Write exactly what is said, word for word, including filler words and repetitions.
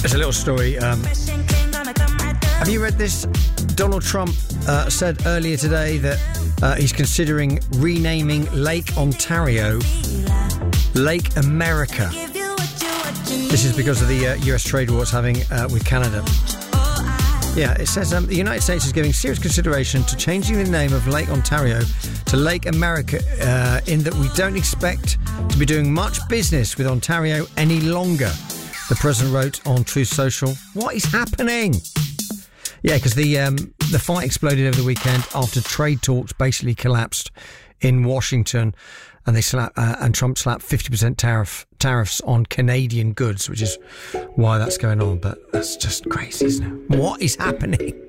There's a little story. Um, have you read this? Donald Trump uh, said earlier today that uh, he's considering renaming Lake Ontario Lake America. This is because of the uh, U S trade war it's having uh, with Canada. Yeah, it says um, the United States is giving serious consideration to changing the name of Lake Ontario to Lake America uh, in that we don't expect to be doing much business with Ontario any longer, the president wrote on Truth Social. What is happening? Yeah, because the um, the fight exploded over the weekend after trade talks basically collapsed in Washington, and they slapped, uh, and Trump slapped fifty percent tariff tariffs on Canadian goods, which is why that's going on. But that's just crazy, isn't it? What is happening?